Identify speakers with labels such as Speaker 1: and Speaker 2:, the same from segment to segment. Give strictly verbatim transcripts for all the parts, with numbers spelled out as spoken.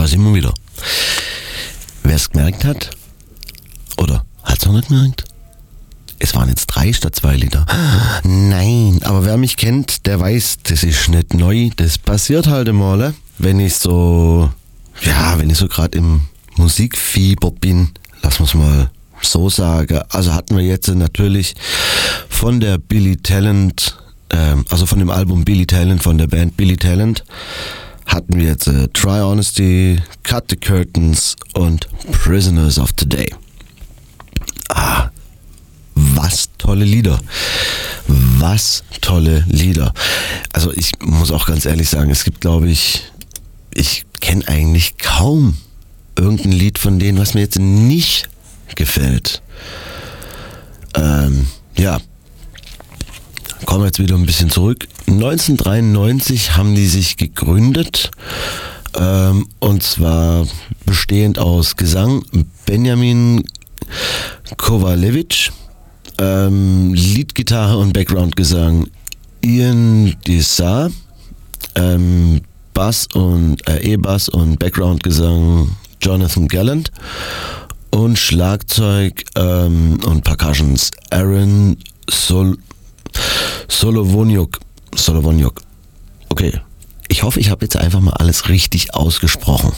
Speaker 1: da sind wir wieder. Wer es gemerkt hat, oder hat es noch nicht gemerkt? Es waren jetzt drei statt zwei Lieder. Nein, aber wer mich kennt, der weiß, das ist nicht neu. Das passiert halt immer, wenn ich so, ja, wenn ich so gerade im Musikfieber bin, lass uns mal so sagen. Also hatten wir jetzt natürlich von der Billy Talent, ähm, also von dem Album Billy Talent, von der Band Billy Talent, hatten wir jetzt äh, Try Honesty, Cut the Curtains und Prisoners of Today. Ah, was tolle Lieder. Was tolle Lieder. Also ich muss auch ganz ehrlich sagen, es gibt, glaube ich, ich kenne eigentlich kaum irgendein Lied von denen, was mir jetzt nicht gefällt. Ähm, ja. Kommen wir jetzt wieder ein bisschen zurück. neunzehnhundertdreiundneunzig haben die sich gegründet. Ähm, und zwar bestehend aus Gesang Benjamin Kovalevich, ähm, Leadgitarre und Backgroundgesang Ian Dessar, ähm, Bass und äh, E-Bass und Backgroundgesang Jonathan Gallant und Schlagzeug ähm, und Percussions Aaron Sol Solovoniuk. Solovoniuk. Okay. Ich hoffe, ich habe jetzt einfach mal alles richtig ausgesprochen.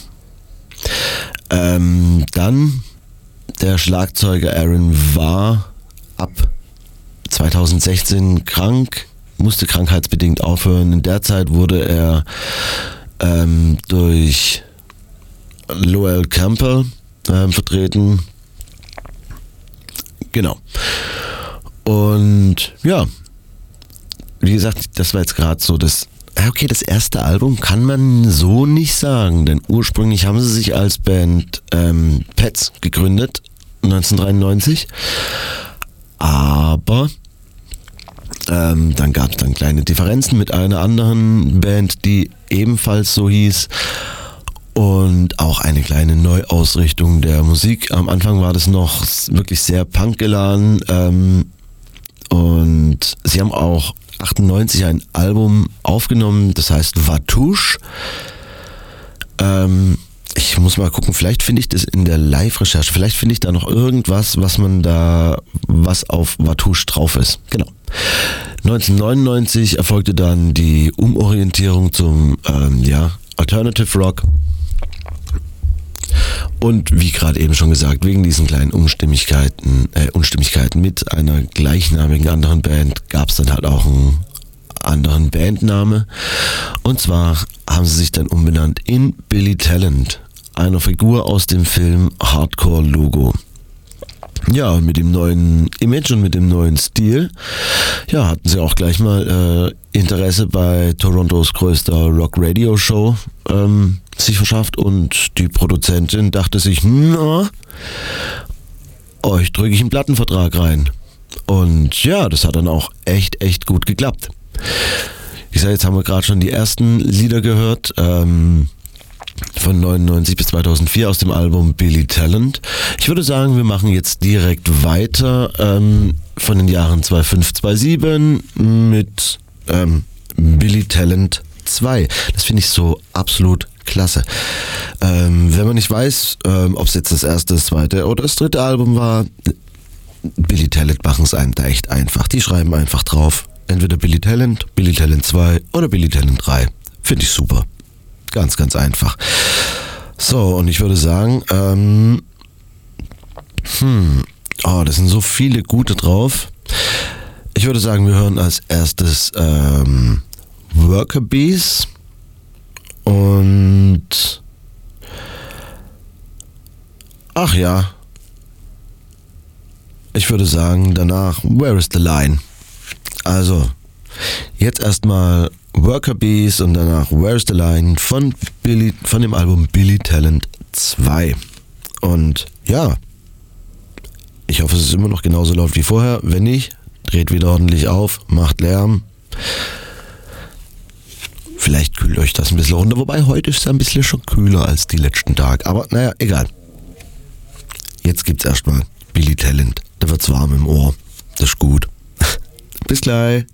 Speaker 1: Ähm, dann der Schlagzeuger Aaron war ab zweitausendsechzehn krank, musste krankheitsbedingt aufhören. In der Zeit wurde er ähm, durch Lowell Campbell ähm, vertreten. Genau. Und ja, wie gesagt, das war jetzt gerade so das, okay, das erste Album kann man so nicht sagen, denn ursprünglich haben sie sich als Band ähm, Pets gegründet, neunzehnhundertdreiundneunzig, aber ähm, dann gab es dann kleine Differenzen mit einer anderen Band, die ebenfalls so hieß, und auch eine kleine Neuausrichtung der Musik. Am Anfang war das noch wirklich sehr punkgeladen, ähm, und sie haben auch achtundneunzig ein Album aufgenommen, das heißt Vatouche. Ähm, ich muss mal gucken, vielleicht finde ich das in der Live-Recherche, vielleicht finde ich da noch irgendwas, was man da, was auf Vatouche drauf ist. Genau. neunzehnhundertneunundneunzig erfolgte dann die Umorientierung zum ähm, ja, Alternative Rock. Und wie gerade eben schon gesagt, wegen diesen kleinen Unstimmigkeiten, äh, Unstimmigkeiten mit einer gleichnamigen anderen Band gab es dann halt auch einen anderen Bandname. Und zwar haben sie sich dann umbenannt in Billy Talent, einer Figur aus dem Film Hardcore Logo. Ja, und mit dem neuen Image und mit dem neuen Stil, ja, hatten sie auch gleich mal äh, Interesse bei Torontos größter Rock-Radio-Show ähm, sich verschafft, und die Produzentin dachte sich, na, euch drücke ich einen Plattenvertrag rein. Und ja, das hat dann auch echt, echt gut geklappt. Ich sage, jetzt haben wir gerade schon die ersten Lieder gehört, ähm, von neunundneunzig bis zweitausendvier aus dem Album Billy Talent. Ich würde sagen, wir machen jetzt direkt weiter ähm, von den Jahren zweitausendfünf, zweitausendsieben mit ähm, Billy Talent zwei. Das finde ich so absolut klasse. Ähm, wenn man nicht weiß, ähm, ob es jetzt das erste, das zweite oder das dritte Album war, Billy Talent machen es einem da echt einfach. Die schreiben einfach drauf, entweder Billy Talent, Billy Talent zwei oder Billy Talent drei. Finde ich super. Ganz, ganz einfach. So, und ich würde sagen, ähm, hm, oh, das sind so viele gute drauf. Ich würde sagen, wir hören als erstes ähm, Worker Bees und ach ja, ich würde sagen, danach Where is the Line? Also, jetzt erstmal Worker Bees und danach Where's the Line von Billy, von dem Album Billy Talent zwei. Und ja, ich hoffe, es ist immer noch genauso laut wie vorher. Wenn nicht, dreht wieder ordentlich auf, macht Lärm. Vielleicht kühlt euch das ein bisschen runter, wobei heute ist es ein bisschen schon kühler als die letzten Tage. Aber naja, egal. Jetzt gibt's erstmal Billy Talent. Da wird's warm im Ohr. Das ist gut. Bis gleich.